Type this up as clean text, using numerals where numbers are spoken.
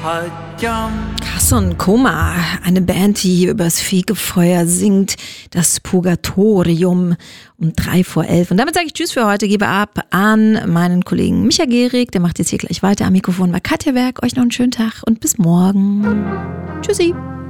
Carson Coma, eine Band, die übers Fegefeuer singt, das Purgatorium um 11:03. Und damit sage ich Tschüss für heute, gebe ab an meinen Kollegen Micha Gehrig, der macht jetzt hier gleich weiter. Am Mikrofon war Katja Werk, euch noch einen schönen Tag und bis morgen. Tschüssi.